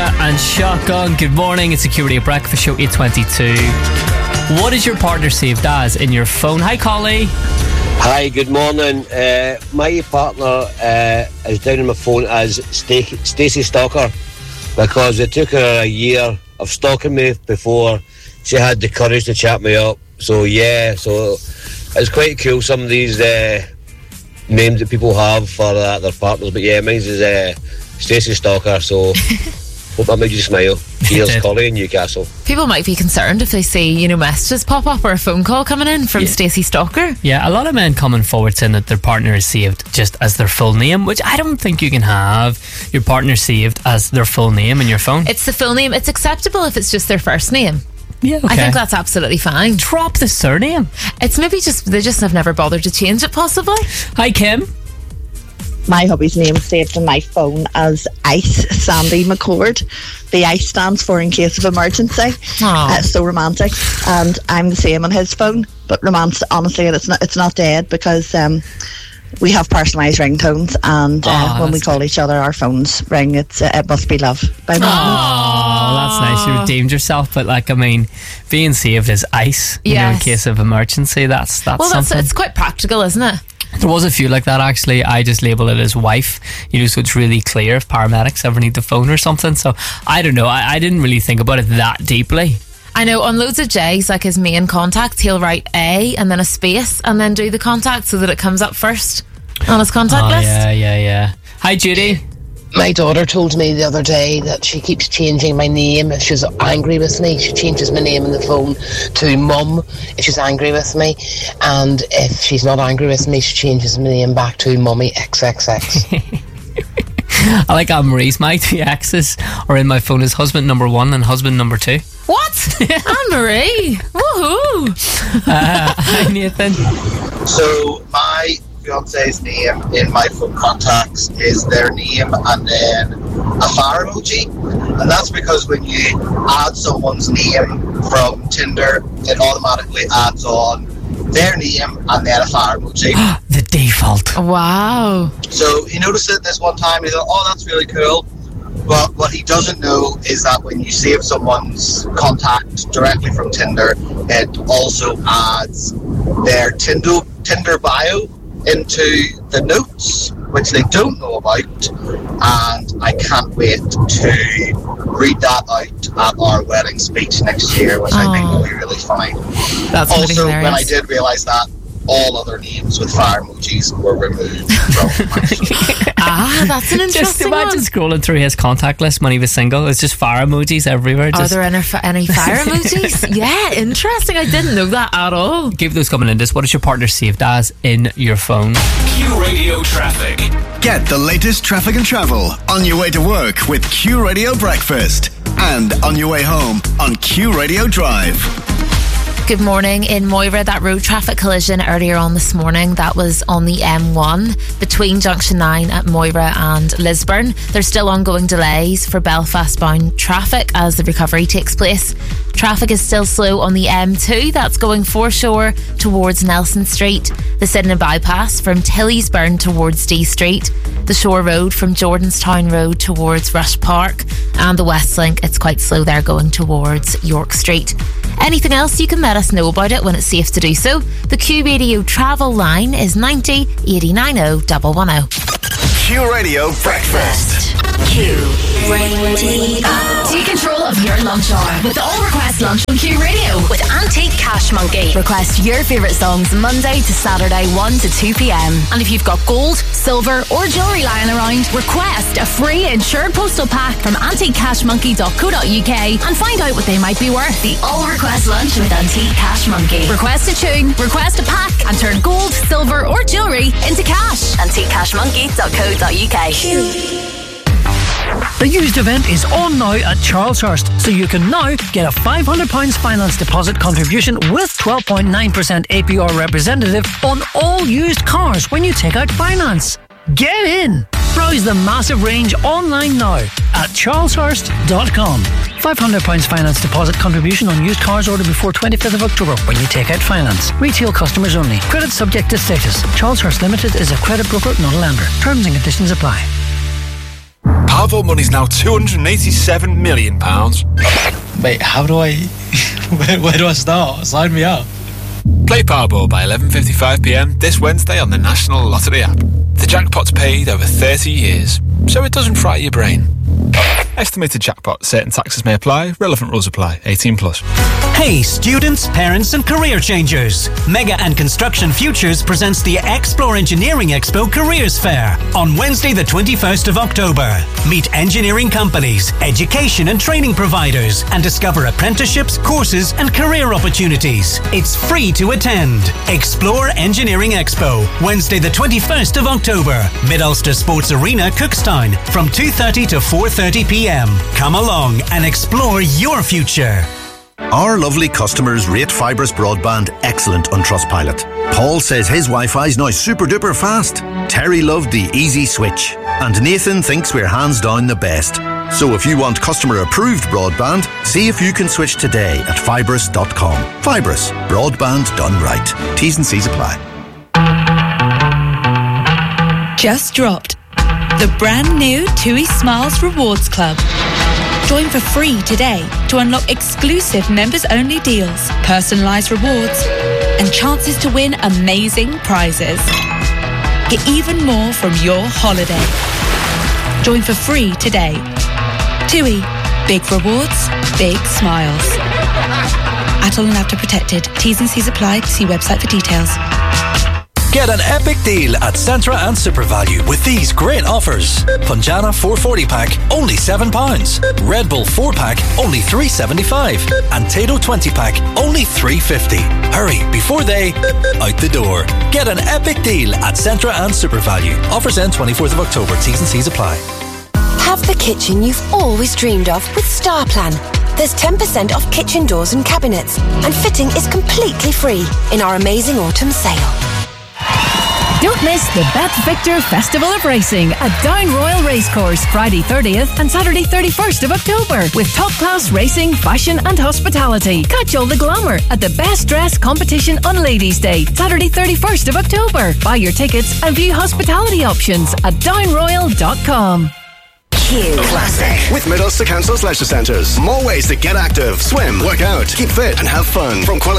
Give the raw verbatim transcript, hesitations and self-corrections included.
Moira and Shotgun. Good morning, it's Q Radio Breakfast Show eight twenty-two. What is your partner saved as in your phone? Hi, Collie. Hi, good morning. Uh, my partner uh, is down on my phone as Stacey Stalker, because it took her a year of stalking me before she had the courage to chat me up. So yeah, so it's quite cool, some of these uh, names that people have for uh, their partners. But yeah, mine is uh, Stacey Stalker, so hope that made you smile. Cheers, Collie in Newcastle. People might be concerned if they see, you know, messages pop up or a phone call coming in from yeah. Stacey Stalker. Yeah, a lot of men coming forward saying that their partner is saved just as their full name, which I don't think you can have your partner saved as their full name in your phone. It's the full name. It's acceptable if it's just their first name. Yeah, okay. I think that's absolutely fine. Drop the surname. It's maybe just, they just have never bothered to change it, possibly. Hi, Kim. My hubby's name is saved on my phone as Ice, Sandy McCord. The ICE stands for in case of emergency. Uh, so romantic. And I'm the same on his phone. But romance, honestly, it's not it's not dead, because um, we have personalised ringtones, and uh, oh, when we call each other, our phones ring. It's uh, It Must Be Love by Martin. Oh, that's nice. You redeemed yourself. But like, I mean, being saved as Ice, you yes. know, in case of emergency, that's that's well, something. Well, it's quite practical, isn't it? There was a few like that, actually. I just label it as wife, you know, so it's really clear if paramedics ever need the phone or something. So I don't know, I, I didn't really think about it that deeply. I know on loads of J's, like his main contacts, he'll write A and then a space and then do the contact so that it comes up first on his contact oh, list. yeah, yeah, yeah. Hi, Judy. My daughter told me the other day that she keeps changing my name. If she's angry with me, she changes my name on the phone to Mum if she's angry with me. And if she's not angry with me, she changes my name back to Mummy X X X. I like Anne Marie's. My two exes are in my phone as husband number one and husband number two. What? Anne Marie? Woohoo! Uh, hi, Nathan. So my fiance's name in my phone contacts is their name and then a fire emoji, and that's because when you add someone's name from Tinder, it automatically adds on their name and then a fire emoji. The default. Wow. So he noticed it this one time, he thought, oh, that's really cool. But what he doesn't know is that when you save someone's contact directly from Tinder, it also adds their Tinder, Tinder bio into the notes, which they don't know about, and I can't wait to read that out at our wedding speech next year, which Aww. I think will be really funny. That's also, when I did realise that, all other names with fire emojis were removed from my phone. Ah, that's an interesting Just imagine one. scrolling through his contact list when he was single. It's just fire emojis everywhere. Are just there any, any fire emojis? Yeah, interesting. I didn't know that at all. Give those coming in. Just what is your partner saved as in your phone? Q Radio Traffic. Get the latest traffic and travel on your way to work with Q Radio Breakfast, and on your way home on Q Radio Drive. Good morning. In Moira, that road traffic collision earlier on this morning, that was on the M one between Junction nine at Moira and Lisburn. There's still ongoing delays for Belfast bound traffic as the recovery takes place. Traffic is still slow on the M two, that's going foreshore towards Nelson Street, the Sydenham bypass from Tillysburn towards D Street, the Shore Road from Jordanstown Road towards Rush Park, and the Westlink, it's quite slow there going towards York Street. Anything else, you can let us know about it when it's safe to do so. The Q Radio travel line is ninety eighty ninety one one zero. Q Radio Breakfast. Q Radio. Take control of your lunch hour with the All Request Lunch on Q Radio with Antique Cash Monkey. Request your favourite songs Monday to Saturday, one to two p.m. And if you've got gold, silver or jewellery lying around, request a free insured postal pack from antique cash monkey dot co dot uk and find out what they might be worth. The All Request Lunch with Antique Cash Monkey. Request a tune, request a pack and turn gold, silver or jewellery into cash. antique cash monkey dot co dot uk. The used event is on now at Charleshurst, so you can now get a five hundred pounds finance deposit contribution with twelve point nine percent A P R representative on all used cars when you take out finance. Get in! Browse the massive range online now at charleshurst dot com. five hundred pounds finance deposit contribution on used cars ordered before twenty-fifth of October when you take out finance. Retail customers only. Credit subject to status. Charleshurst Limited is a credit broker, not a lender. Terms and conditions apply. Powerball money's now two hundred eighty-seven million pounds. Wait, how do I... where, where do I start? Sign me up. Play Powerball by eleven fifty-five p m this Wednesday on the National Lottery app. The jackpot's paid over thirty years, so it doesn't fry your brain. Estimated jackpot. Certain taxes may apply. Relevant rules apply. eighteen plus. Hey, students, parents and career changers. Mega and Construction Futures presents the Explore Engineering Expo Careers Fair on Wednesday the twenty-first of October. Meet engineering companies, education and training providers and discover apprenticeships, courses and career opportunities. It's free to attend. Explore Engineering Expo, Wednesday the twenty-first of October. Mid-Ulster Sports Arena, Cookstown from two thirty to four thirty p m. Come along and explore your future. Our lovely customers rate Fibrous Broadband excellent on Trustpilot. Paul says his Wi-Fi's now super duper fast. Terry loved the easy switch. And Nathan thinks we're hands down the best. So if you want customer approved broadband, see if you can switch today at fibrous dot com. Fibrous, broadband done right. T's and C's apply. Just dropped. The brand new TUI Smiles Rewards Club. Join for free today to unlock exclusive members-only deals, personalised rewards, and chances to win amazing prizes. Get even more from your holiday. Join for free today. TUI. Big rewards, big smiles. Atol and Apta protected. T's and C's apply. See website for details. Get an epic deal at Centra and SuperValue with these great offers. Punjana four forty pack, only seven pounds. Red Bull four pack, only three seventy-five. And Tato twenty pack, only three fifty. Hurry, before they out the door. Get an epic deal at Centra and SuperValue. Offers end twenty-fourth of October. T's and C's apply. Have the kitchen you've always dreamed of with StarPlan. There's ten percent off kitchen doors and cabinets, and fitting is completely free in our amazing autumn sale. Don't miss the Bet Victor Festival of Racing at Down Royal Racecourse, Friday thirtieth and Saturday thirty-first of October, with top-class racing, fashion and hospitality. Catch all the glamour at the Best Dress competition on Ladies' Day, Saturday thirty-first of October. Buy your tickets and view hospitality options at down royal dot com. Q Classic. With Mid Ulster Council's leisure centres. More ways to get active, swim, work out, keep fit and have fun. From quality